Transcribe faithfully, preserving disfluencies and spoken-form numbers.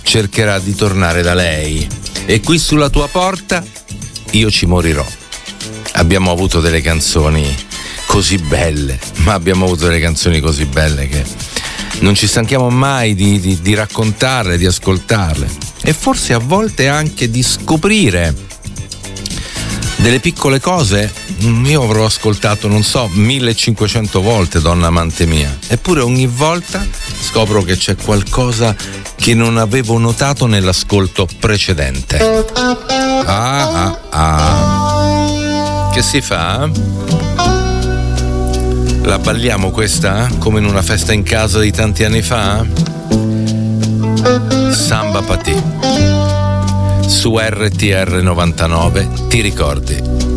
cercherà di tornare da lei. E qui sulla tua porta io ci morirò. Abbiamo avuto delle canzoni così belle, ma abbiamo avuto delle canzoni così belle che non ci stanchiamo mai di, di, di raccontarle, di ascoltarle, e forse a volte anche di scoprire delle piccole cose. Io avrò ascoltato, non so, millecinquecento volte Donna amante mia, eppure ogni volta scopro che c'è qualcosa che non avevo notato nell'ascolto precedente. Ah ah ah. Che si fa? La balliamo questa come in una festa in casa di tanti anni fa? Samba Patì su R T R novantanove, ti ricordi?